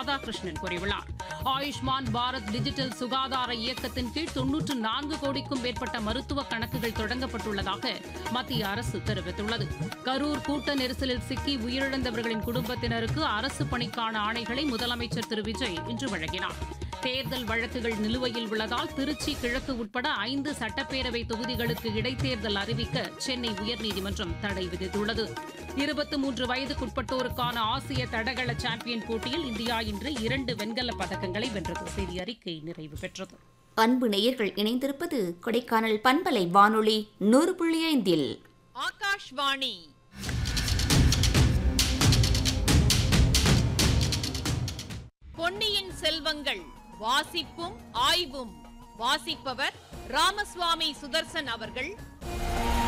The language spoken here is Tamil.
ராதாகிருஷ்ணன் கூறியுள்ளார். ஆயுஷ்மான் பாரத் டிஜிட்டல் சுகாதார இயக்கத்தின் கீழ் 94 கோடிக்கும் மேற்பட்ட மருத்துவ கணக்குகள் தொடங்கப்பட்டுள்ளதாக மத்திய அரசு தெரிவித்துள்ளது. கரூர் கூட்ட நெரிசலில் சிக்கி உயிரிழந்தவர்களின் குடும்பத்தினருக்கு அரசு பணிக்கான ஆணைகளை முதலமைச்சர் திரு விஜய் இன்று வழங்கினார். தேர்தல் வழக்குகள் நிலுவையில் உள்ளதால் திருச்சி கிழக்கு உட்பட 5 சட்டப்பேரவை தொகுதிகளுக்கு இடைத்தேர்தல் அறிவிக்க சென்னை உயர்நீதிமன்றம் தடை விதித்துள்ளது. 23 வயதுக்குட்பட்டோருக்கான ஆசிய தடகள சாம்பியன் போட்டியில் இந்தியா இன்று 2 வெண்கலப் பதக்கங்களை வென்றது. செய்தி அறிக்கை நிறைவு பெற்றது. அன்பு நேயர்கள் இணைந்திருப்பது கொடைக்கானல் பண்பலை வானொலி 100.5. ஆகாஷ்வாணி பொன்னியின் செல்வங்கள் வாசிப்பும் ஆய்வும். வாசிப்பவர் ராமசுவாமி சுதர்சன் அவர்கள்.